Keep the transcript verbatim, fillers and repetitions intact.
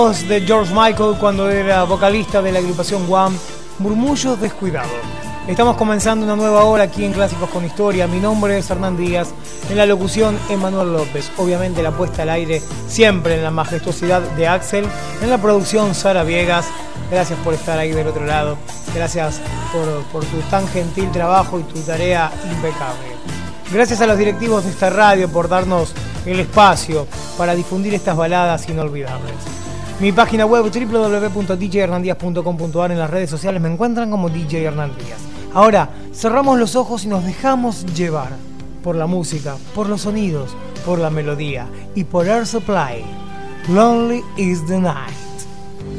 Voz de George Michael cuando era vocalista de la agrupación Wham, Murmullos Descuidados. Estamos comenzando una nueva hora aquí en Clásicos con Historia. Mi nombre es Hernán Díaz, en la locución Emanuel López, obviamente la puesta al aire siempre en la majestuosidad de Axel, en la producción Sara Viegas. Gracias por estar ahí del otro lado, gracias por, por tu tan gentil trabajo y tu tarea impecable. Gracias a los directivos de esta radio por darnos el espacio para difundir estas baladas inolvidables. Mi página web doble u doble u doble u punto d j hernandíaz punto com punto a r, en las redes sociales me encuentran como D J Hernán Díaz. Ahora cerramos los ojos y nos dejamos llevar por la música, por los sonidos, por la melodía y por Air Supply. Lonely is the Night.